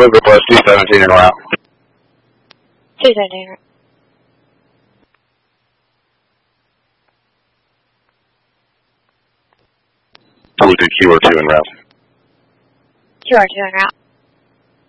River Plus 217 en route. 217 en route. We'll do QR2 en route. QR2 en route.